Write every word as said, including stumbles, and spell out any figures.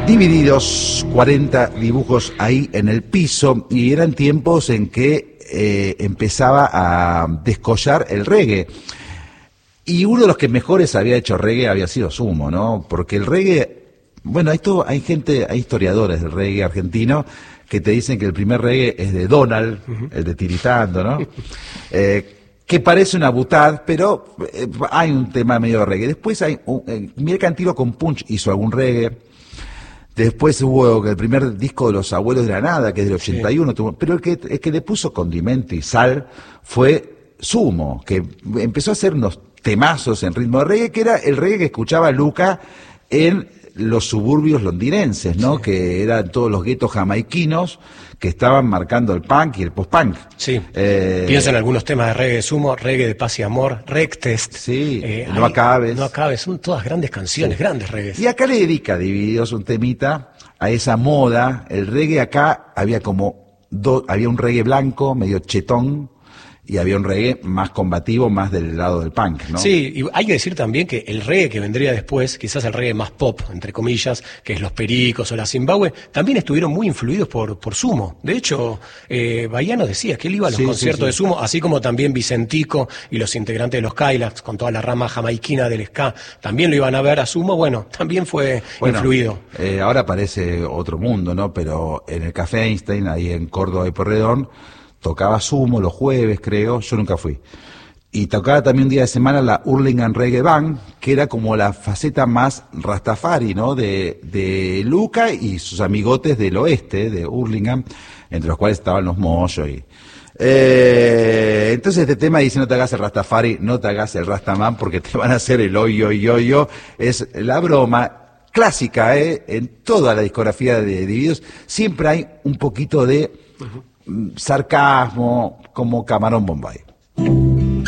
Divididos, cuarenta dibujos ahí en el piso, y eran tiempos en que eh, empezaba a descollar el reggae. Y uno de los que mejores había hecho reggae había sido Sumo, ¿no? Porque el reggae, bueno, hay, todo, hay gente, hay historiadores del reggae argentino que te dicen que el primer reggae es de Donald, uh-huh. el de Tiritando, ¿no? eh, que parece una butad, pero eh, hay un tema medio de reggae. Después hay, un, eh, Miguel Cantilo con Punch hizo algún reggae. Después hubo el primer disco de Los Abuelos de la Nada, que es del ochenta y uno, sí. tuvo, pero el que, el que le puso condimento y sal fue Sumo, que empezó a hacer unos temazos en ritmo de reggae, que era el reggae que escuchaba Luca en los suburbios londinenses, ¿no? Sí. Que eran todos los guetos jamaiquinos que estaban marcando el punk y el post-punk. Sí, eh, pienso en algunos temas de reggae de Sumo, reggae de paz y amor, Rectest. Sí, eh, No hay, Acabes. No Acabes, son todas grandes canciones, sí. grandes reggaes. Y acá le dedica Divididos un temita a esa moda. El reggae acá había como, do, había un reggae blanco, medio chetón, y había un reggae más combativo, más del lado del punk, ¿no? Sí, y hay que decir también que el reggae que vendría después, quizás el reggae más pop, entre comillas, que es los Pericos o la Zimbabue, también estuvieron muy influidos por, por Sumo. De hecho, eh, Bahiano decía que él iba a los sí, conciertos sí, sí. de Sumo, así como también Vicentico y los integrantes de los Cadillacs, con toda la rama jamaiquina del ska, también lo iban a ver a Sumo. Bueno, también fue bueno, influido. Eh, ahora parece otro mundo, ¿no? Pero en el Café Einstein, ahí en Córdoba y Porredón, tocaba Sumo los jueves, creo, yo nunca fui. Y tocaba también un día de semana la Hurlingham Reggae Band, que era como la faceta más rastafari, ¿no? De, de Luca y sus amigotes del oeste, de Hurlingham, entre los cuales estaban los Moyo y... Eh, entonces este tema dice: no te hagas el rastafari, no te hagas el rastaman, porque te van a hacer el hoyo y hoyo. Es la broma clásica, ¿eh? En toda la discografía de Divididos siempre hay un poquito de... Uh-huh. sarcasmo, como Camarón Bombay.